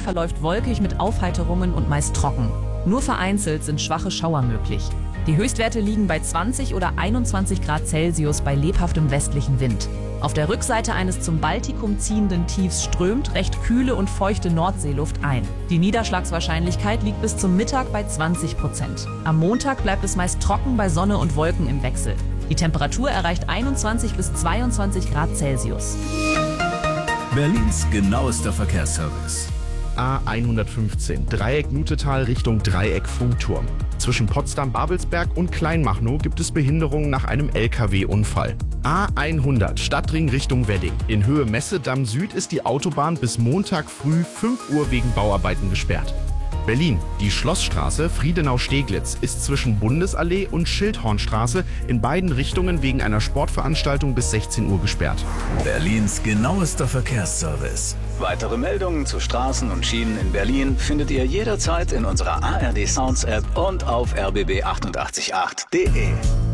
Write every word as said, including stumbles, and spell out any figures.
verläuft wolkig mit Aufheiterungen und meist trocken. Nur vereinzelt sind schwache Schauer möglich. Die Höchstwerte liegen bei zwanzig oder einundzwanzig Grad Celsius bei lebhaftem westlichen Wind. Auf der Rückseite eines zum Baltikum ziehenden Tiefs strömt recht kühle und feuchte Nordseeluft ein. Die Niederschlagswahrscheinlichkeit liegt bis zum Mittag bei zwanzig Prozent. Am Montag bleibt es meist trocken bei Sonne und Wolken im Wechsel. Die Temperatur erreicht einundzwanzig bis zweiundzwanzig Grad Celsius. Berlins genauester Verkehrsservice. A hundertfünfzehn, Dreieck Nutetal Richtung Dreieck Funkturm. Zwischen Potsdam-Babelsberg und Kleinmachnow gibt es Behinderungen nach einem L K W-Unfall. A hundert, Stadtring Richtung Wedding. In Höhe Messedamm Süd ist die Autobahn bis Montag früh fünf Uhr wegen Bauarbeiten gesperrt. Berlin, die Schlossstraße Friedenau-Steglitz ist zwischen Bundesallee und Schildhornstraße in beiden Richtungen wegen einer Sportveranstaltung bis sechzehn Uhr gesperrt. Berlins genauester Verkehrsservice. Weitere Meldungen zu Straßen und Schienen in Berlin findet ihr jederzeit in unserer A R D Sounds App und auf r b b acht acht acht punkt de.